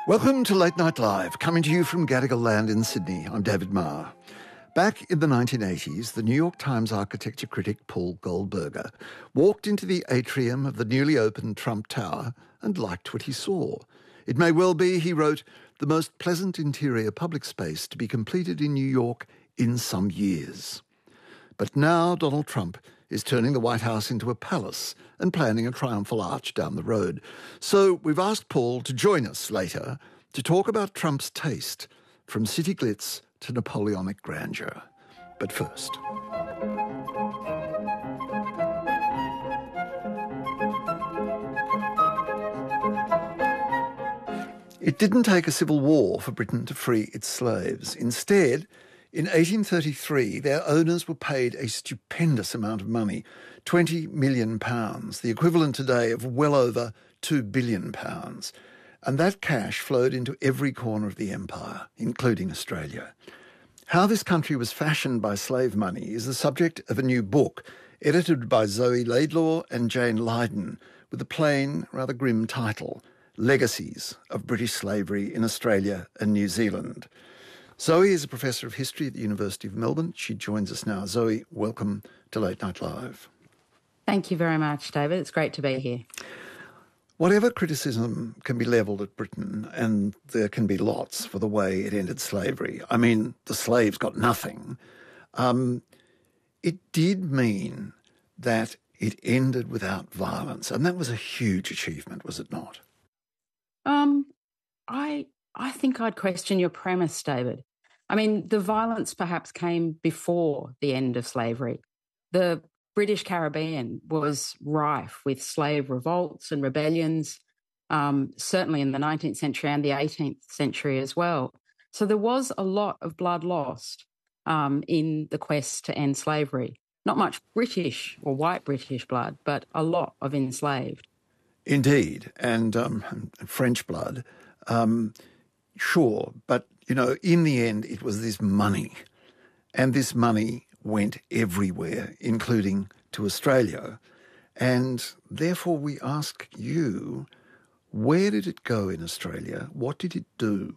Welcome to Late Night Live, coming to you from Gadigal Land in Sydney. I'm David Marr. Back in the 1980s, the New York Times architecture critic Paul Goldberger walked into the atrium of the newly opened Trump Tower and liked what he saw. It may well be, he wrote, the most pleasant interior public space to be completed in New York in some years. But now Donald Trump is turning the White House into a palace and planning a triumphal arch down the road. So we've asked Paul to join us later to talk about Trump's taste, from city glitz to Napoleonic grandeur. But first, it didn't take a civil war for Britain to free its slaves. Instead, in 1833, their owners were paid a stupendous amount of money, £20 million, the equivalent today of well over £2 billion. And that cash flowed into every corner of the empire, including Australia. How this country was fashioned by slave money is the subject of a new book, edited by Zoe Laidlaw and Jane Lydon, with a plain, rather grim title, Legacies of British Slavery in Australia and New Zealand. Zoe is a professor of history at the University of Melbourne. She joins us now. Zoe, welcome to Late Night Live. Thank you very much, David. It's great to be here. Whatever criticism can be levelled at Britain, and there can be lots for the way it ended slavery, I mean, the slaves got nothing, it did mean that it ended without violence, and that was a huge achievement, was it not? I think I'd question your premise, David. I mean, the violence perhaps came before the end of slavery. The British Caribbean was rife with slave revolts and rebellions, certainly in the 19th century and the 18th century as well. So there was a lot of blood lost in the quest to end slavery. Not much British or white British blood, but a lot of enslaved. Indeed, and French blood. Sure, but, you know, in the end, it was this money, and this money went everywhere, including to Australia. And therefore, we ask you, where did it go in Australia? What did it do?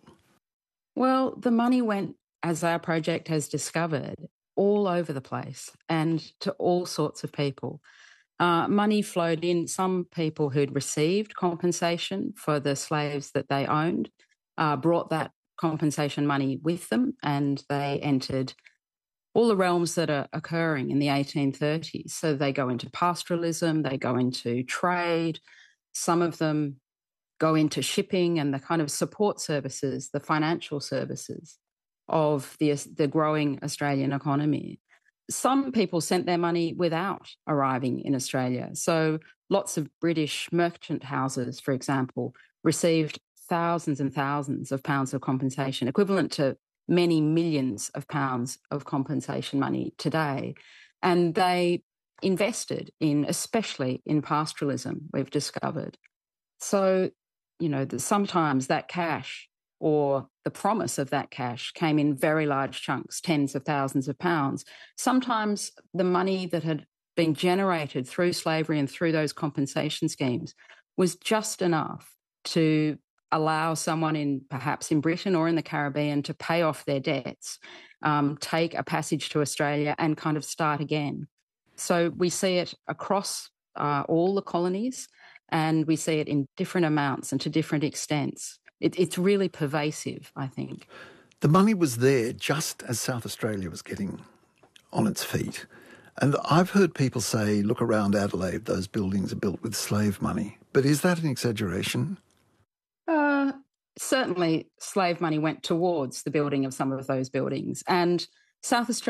Well, the money went, as our project has discovered, all over the place and to all sorts of people. Money flowed in. Some people who'd received compensation for the slaves that they owned brought that compensation money with them, and they entered all the realms that are occurring in the 1830s. So they go into pastoralism, they go into trade, some of them go into shipping and the kind of support services, the financial services of the growing Australian economy. Some people sent their money without arriving in Australia. So lots of British merchant houses, for example, received thousands and thousands of pounds of compensation, equivalent to many millions of pounds of compensation money today. And they invested in, especially in pastoralism, we've discovered. So, you know, sometimes that cash or the promise of that cash came in very large chunks, tens of thousands of pounds. Sometimes the money that had been generated through slavery and through those compensation schemes was just enough to allow someone perhaps in Britain or in the Caribbean to pay off their debts, take a passage to Australia and kind of start again. So we see it across all the colonies, and we see it in different amounts and to different extents. It's really pervasive, I think. The money was there just as South Australia was getting on its feet. And I've heard people say, look around Adelaide, those buildings are built with slave money. But is that an exaggeration? Certainly slave money went towards the building of some of those buildings. And South Australia